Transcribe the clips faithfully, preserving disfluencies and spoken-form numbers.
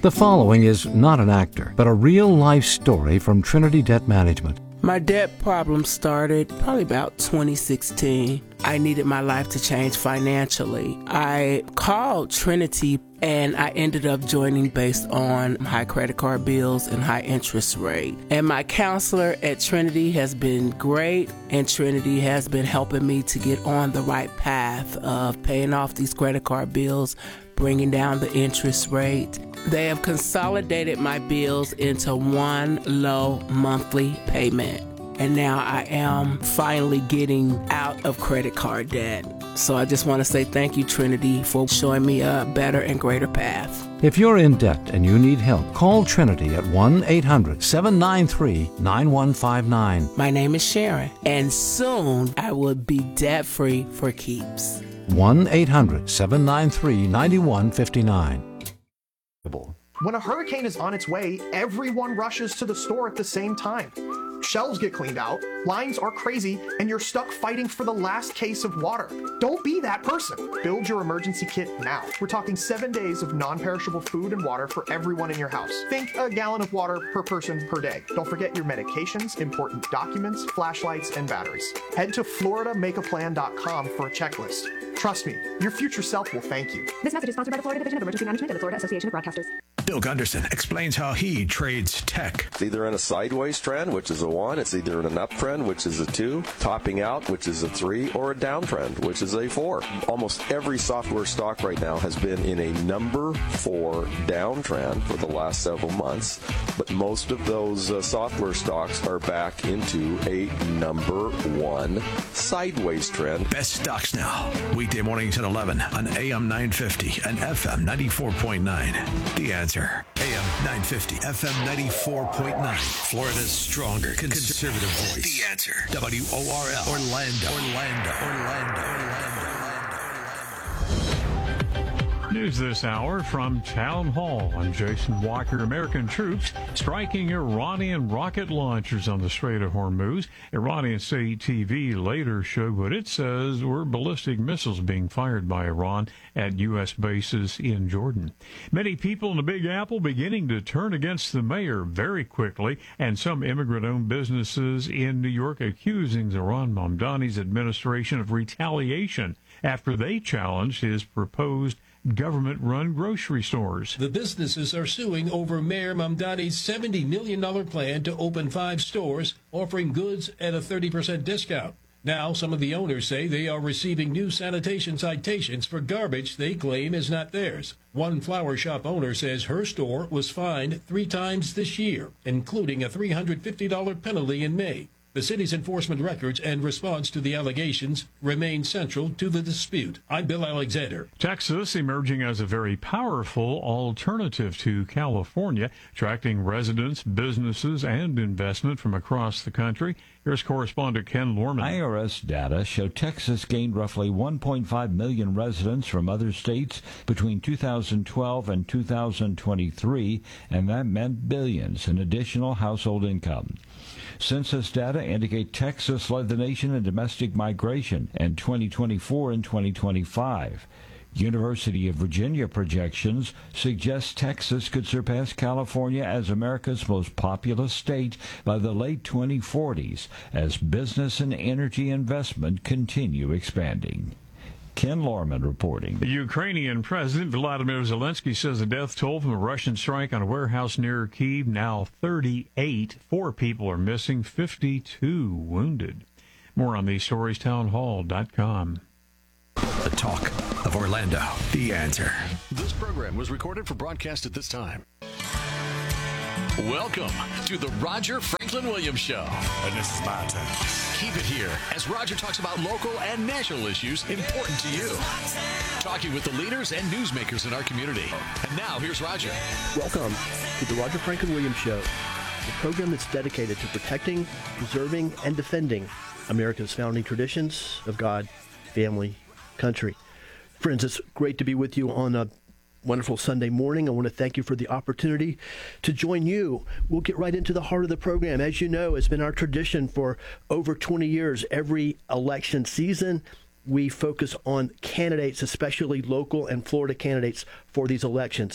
The following is not an actor, but a real-life story from Trinity Debt Management. My debt problem started probably about twenty sixteen. I needed my life to change financially. I called Trinity and I ended up joining based on high credit card bills and high interest rate. And my counselor at Trinity has been great, and Trinity has been helping me to get on the right path of paying off these credit card bills, bringing down the interest rate. They have consolidated my bills into one low monthly payment. And now I am finally getting out of credit card debt. So I just want to say thank you, Trinity, for showing me a better and greater path. If you're in debt and you need help, call Trinity at one eight hundred seven nine three nine one five nine. My name is Sharon, and soon I will be debt-free for keeps. one eight hundred seven nine three nine one five nine. When a hurricane is on its way, everyone rushes to the store at the same time. Shelves get cleaned out, lines are crazy, and you're stuck fighting for the last case of water. Don't be that person. Build your emergency kit now. We're talking seven days of non-perishable food and water for everyone in your house. Think a gallon of water per person per day. Don't forget your medications, important documents, flashlights, and batteries. Head to Florida Make A Plan dot com for a checklist. Trust me, your future self will thank you. This message is sponsored by the Florida Division of Emergency Management and the Florida Association of Broadcasters. Bill Gunderson explains how he trades tech. It's either in a sideways trend, which is a one. It's either in an uptrend, which is a two. Topping out, which is a three. Or a downtrend, which is a four. Almost every software stock right now has been in a number four downtrend for the last several months. But most of those uh, software stocks are back into a number one sideways trend. Best stocks now. Weekday mornings at eleven on A M nine fifty and F M ninety-four point nine. The Answer. A M nine fifty, F M ninety-four point nine. Florida's stronger conservative voice. The Answer. W O R L. Orlando. Orlando. Orlando. Orlando. News this hour from Town Hall. I'm Jason Walker. American troops striking Iranian rocket launchers on the Strait of Hormuz. Iranian state T V later showed what it says were ballistic missiles being fired by Iran at U S bases in Jordan. Many people in the Big Apple beginning to turn against the mayor very quickly, and some immigrant-owned businesses in New York accusing Zohran Mamdani's administration of retaliation after they challenged his proposed government-run grocery stores. The businesses are suing over Mayor Mamdani's seventy million dollars plan to open five stores, offering goods at a thirty percent discount. Now, some of the owners say they are receiving new sanitation citations for garbage they claim is not theirs. One flower shop owner says her store was fined three times this year, including a three hundred fifty dollars penalty in May. The city's enforcement records and response to the allegations remain central to the dispute. I'm Bill Alexander. Texas emerging as a very powerful alternative to California, attracting residents, businesses, and investment from across the country. Here's correspondent Ken Lorman. I R S data show Texas gained roughly one point five million residents from other states between two thousand twelve and two thousand twenty-three, and that meant billions in additional household income. Census data indicate Texas led the nation in domestic migration in twenty twenty-four and twenty twenty-five. University of Virginia projections suggest Texas could surpass California as America's most populous state by the late twenty forties as business and energy investment continue expanding. Ken Lorman reporting. The Ukrainian President Volodymyr Zelensky says the death toll from a Russian strike on a warehouse near Kyiv now thirty-eight. Four people are missing, fifty-two wounded. More on these stories, town hall dot com. The talk of Orlando. The Answer. This program was recorded for broadcast at this time. Welcome to the Roger Franklin Williams Show. And this is my turn. Keep it here as Roger talks about local and national issues important to you. Talking with the leaders and newsmakers in our community. And now, here's Roger. Welcome to the Roger Franklin Williams Show, the program that's dedicated to protecting, preserving, and defending America's founding traditions of God, family, country. Friends, it's great to be with you on a wonderful Sunday morning. I want to thank you for the opportunity to join you. We'll get right into the heart of the program. As you know, it's been our tradition for over twenty years. Every election season, we focus on candidates, especially local and Florida candidates for these elections.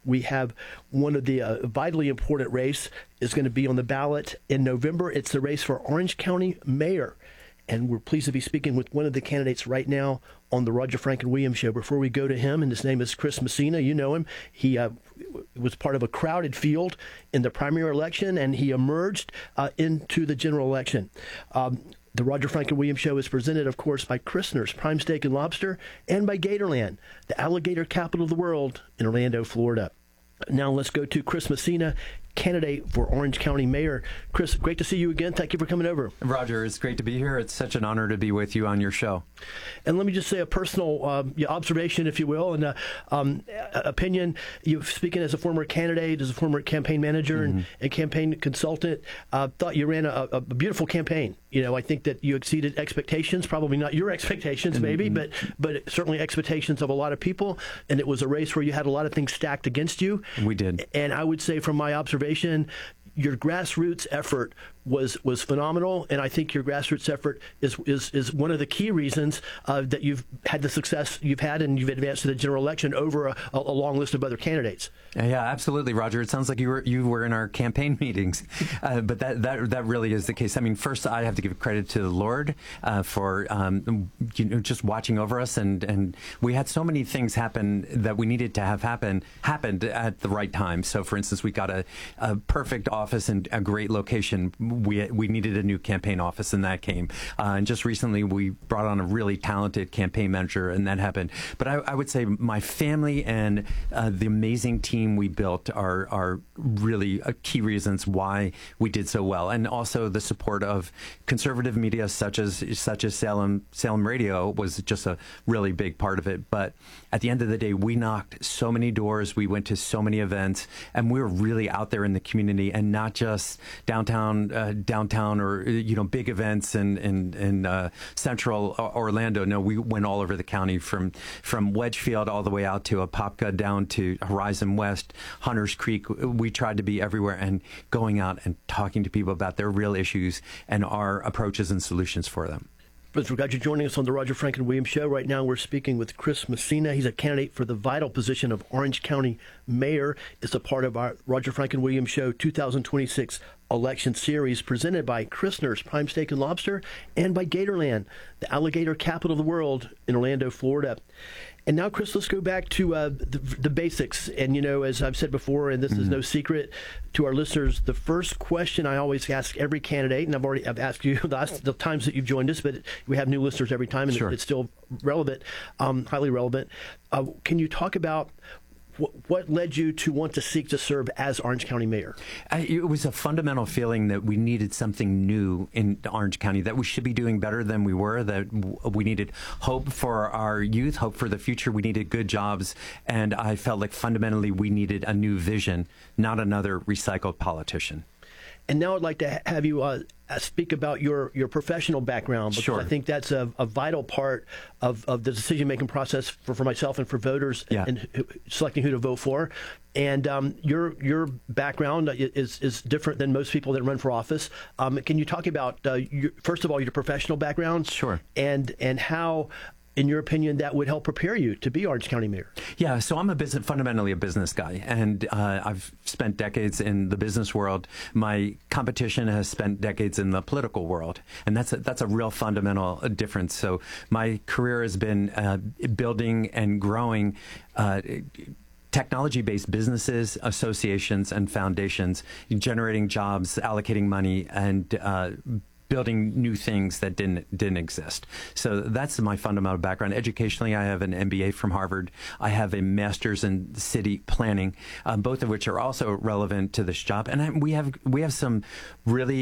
we have one of the uh, vitally important race is going to be on the ballot in November. It's the race for Orange County Mayor. And we're pleased to be speaking with one of the candidates right now on the Roger Franklin Williams Show. Before we go to him, and his name is Chris Messina. You know him. He uh, was part of a crowded field in the primary election, and he emerged uh, into the general election. Um, the Roger Franklin Williams Show is presented, of course, by Christner's Prime Steak and Lobster and by Gatorland, the alligator capital of the world in Orlando, Florida. Now let's go to Chris Messina, candidate for Orange County Mayor. Chris, great to see you again. Thank you for coming over. Roger, it's great to be here. It's such an honor to be with you on your show. And let me just say a personal uh, observation, if you will, and uh, um, opinion. You speaking as a former candidate, as a former campaign manager mm-hmm. and, and campaign consultant, uh, thought you ran a, a beautiful campaign. You know, I think that you exceeded expectations, probably not your expectations, maybe, mm-hmm. but but certainly expectations of a lot of people. And it was a race where you had a lot of things stacked against you. We did. And I would say from my observation, your grassroots effort was was phenomenal, and I think your grassroots effort is is, is one of the key reasons uh, that you've had the success you've had, and you've advanced to the general election over a, a long list of other candidates. Yeah, absolutely, Roger. It sounds like you were you were in our campaign meetings, uh, but that, that that really is the case. I mean, first I have to give credit to the Lord uh, for um, you know, just watching over us, and and we had so many things happen that we needed to have happen happened at the right time. So, for instance, we got a, a perfect office and a great location. We we needed a new campaign office, and that came. Uh, and just recently, we brought on a really talented campaign manager, and that happened. But I, I would say my family and uh, the amazing team we built are are really uh, key reasons why we did so well, and also the support of conservative media such as such as Salem Salem Radio was just a really big part of it. But at the end of the day, we knocked so many doors, we went to so many events, and we were really out there in the community, and not just downtown. Uh, downtown or, you know, big events in, in, in uh, central Orlando. No, we went all over the county from, from Wedgefield all the way out to Apopka down to Horizon West, Hunters Creek. We tried to be everywhere and going out and talking to people about their real issues and our approaches and solutions for them. We're glad you're joining us on the Roger Franklin Williams Show. Right now we're speaking with Chris Messina. He's a candidate for the vital position of Orange County Mayor. It's a part of our Roger Franklin Williams Show two thousand twenty-six election series presented by Christner's Prime Steak and Lobster and by Gatorland, the alligator capital of the world in Orlando, Florida. And now, Chris, let's go back to uh, the, the basics. And, you know, as I've said before, and this mm-hmm. is no secret to our listeners, the first question I always ask every candidate, and I've already I've asked you the, last, the times that you've joined us, but we have new listeners every time, and sure. it's still relevant, um, highly relevant. Uh, can you talk about what led you to want to seek to serve as Orange County Mayor? Uh, it was a fundamental feeling that we needed something new in Orange County, that we should be doing better than we were, that w- we needed hope for our youth, hope for the future. We needed good jobs. And I felt like fundamentally we needed a new vision, not another recycled politician. And now I'd like to have you uh, speak about your, your professional background, because sure. I think that's a, a vital part of, of the decision-making process for, for myself and for voters yeah. in, in selecting who to vote for. And um, your your background is is different than most people that run for office. Um, can you talk about, uh, your, first of all, your professional background? Sure. And, and how, in your opinion, that would help prepare you to be Orange County Mayor? Yeah, so I'm a business, fundamentally a business guy, and uh, I've spent decades in the business world. My competition has spent decades in the political world, and that's a, that's a real fundamental difference. So my career has been uh, building and growing uh, technology-based businesses, associations, and foundations, generating jobs, allocating money, and uh, building new things that didn't didn't exist. So that's my fundamental background. Educationally, I have an M B A from Harvard. I have a master's in city planning, um, both of which are also relevant to this job. And I, we have we have some really